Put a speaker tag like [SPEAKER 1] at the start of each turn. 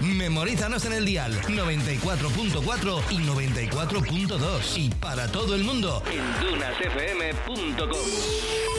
[SPEAKER 1] Memorízanos en el dial 94.4 y 94.2 y para todo el mundo en dunasfm.com.